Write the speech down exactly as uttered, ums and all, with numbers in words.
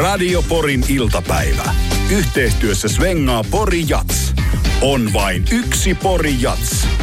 Radio Porin iltapäivä. Yhteistyössä Svengaa Pori Jats. On vain yksi Pori Jats.